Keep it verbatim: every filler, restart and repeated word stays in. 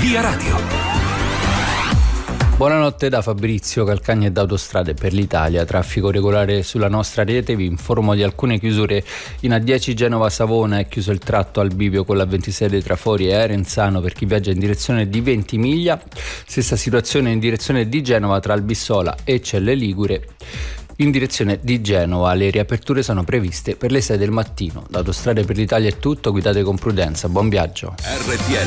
Via Radio. Buonanotte da Fabrizio Calcagni e da Autostrade per l'Italia. Traffico regolare sulla nostra rete. Vi informo di alcune chiusure. In A dieci Genova-Savona è chiuso il tratto al bivio con la ventisei dei Trafori e Arenzano per chi viaggia in direzione di Ventimiglia. Stessa situazione in direzione di Genova tra Albissola e Celle Ligure. In direzione di Genova le riaperture sono previste per le sei del mattino. Da Autostrade per l'Italia è tutto, guidate con prudenza, buon viaggio. R T L